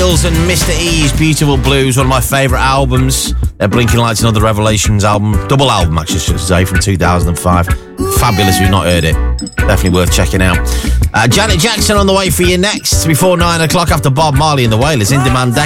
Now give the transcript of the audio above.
Eagles and Mr. E's Beautiful Blues, one of my favourite albums. Their Blinking Lights and Other Revelations album, double album actually, I should say, from 2005. Fabulous if you've not heard it. Definitely worth checking out. Janet Jackson on the way for you next, before 9 o'clock after Bob Marley and the Wailers, In Demand Decade.